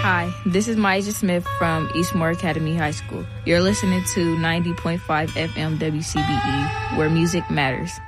Hi, this is Maisha Smith from Eastmore Academy High School. You're listening to 90.5 FM WCBE, where music matters.